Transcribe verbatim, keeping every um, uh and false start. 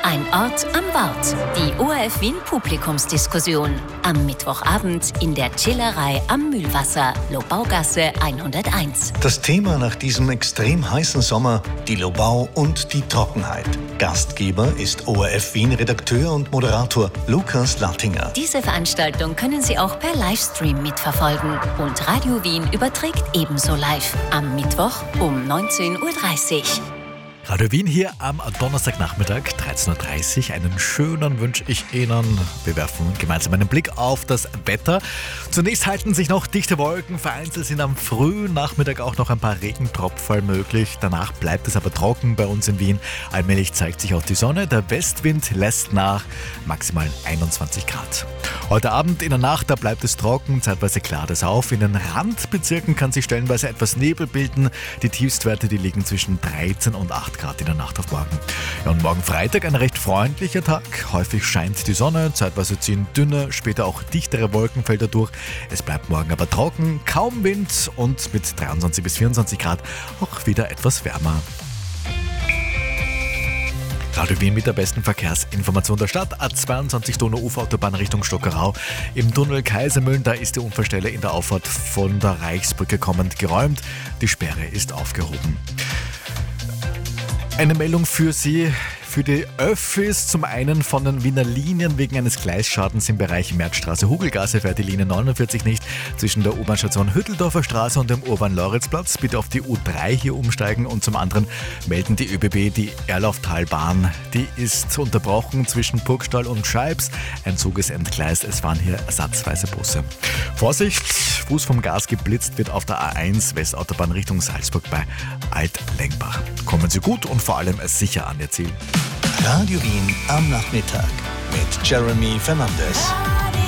Ein Ort am Wort. Die O R F Wien Publikumsdiskussion. Am Mittwochabend in der Chillerei am Mühlwasser, Lobaugasse hunderteins. Das Thema nach diesem extrem heißen Sommer: die Lobau und die Trockenheit. Gastgeber ist O R F Wien Redakteur und Moderator Lukas Lattinger. Diese Veranstaltung können Sie auch per Livestream mitverfolgen. Und Radio Wien überträgt ebenso live. Am Mittwoch um neunzehn Uhr dreißig. Radio Wien hier am Donnerstagnachmittag, dreizehn Uhr dreißig. Einen schönen wünsche ich Ihnen. Wir werfen gemeinsam einen Blick auf das Wetter. Zunächst halten sich noch dichte Wolken. Vereinzelt sind am frühen Nachmittag auch noch ein paar Regentropfen möglich. Danach bleibt es aber trocken bei uns in Wien. Allmählich zeigt sich auch die Sonne. Der Westwind lässt nach, maximal einundzwanzig Grad. Heute Abend in der Nacht, da bleibt es trocken, zeitweise klart es auf. In den Randbezirken kann sich stellenweise etwas Nebel bilden. Die Tiefstwerte, die liegen zwischen dreizehn und acht Grad in der Nacht auf morgen. Ja, und morgen Freitag ein recht freundlicher Tag. Häufig scheint die Sonne, zeitweise ziehen dünne, später auch dichtere Wolkenfelder durch. Es bleibt morgen aber trocken, kaum Wind und mit dreiundzwanzig bis vierundzwanzig Grad auch wieder etwas wärmer. Radio Wien mit der besten Verkehrsinformation der Stadt. A zweiundzwanzig Donauuferautobahn Richtung Stockerau. Im Tunnel Kaisermühlen, da ist die Unfallstelle in der Auffahrt von der Reichsbrücke kommend geräumt. Die Sperre ist aufgehoben. Eine Meldung für Sie, für die Öffis. Zum einen von den Wiener Linien wegen eines Gleisschadens im Bereich Märzstraße-Hugelgasse fährt die Linie neunundvierzig nicht zwischen der U-Bahn-Station Hütteldorfer Straße und dem Urban-Loritzplatz. Bitte auf die U drei hier umsteigen. Und zum anderen melden die ÖBB die Erlauftalbahn. Die ist unterbrochen zwischen Burgstall und Scheibs. Ein Zug ist entgleist. Es fahren hier ersatzweise Busse. Vorsicht, Fuß vom Gas geblitzt wird auf der A eins Westautobahn Richtung Salzburg bei Alt-Lengbach. Kommen Sie gut und vor allem sicher an Ihr Ziel. Radio Wien am Nachmittag mit Jeremy Fernandes.